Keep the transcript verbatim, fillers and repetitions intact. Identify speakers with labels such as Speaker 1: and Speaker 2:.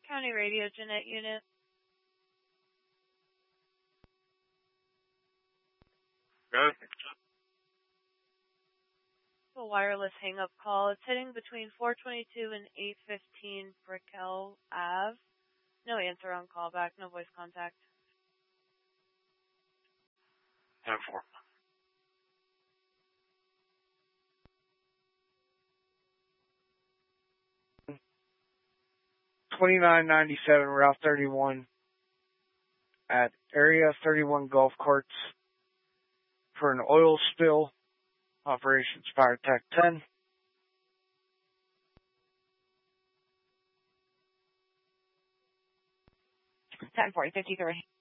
Speaker 1: County Radio Jeanette Unit.
Speaker 2: Good.
Speaker 1: A wireless hang-up call. It's hitting between four twenty-two and eight fifteen Brickell Avenue. No answer on callback. No voice contact.
Speaker 2: ten four.
Speaker 3: twenty-nine ninety-seven Route thirty-one at Area thirty-one Golf Courts for an oil spill. Operations Fire Tech ten.
Speaker 4: ten forty fifty-three.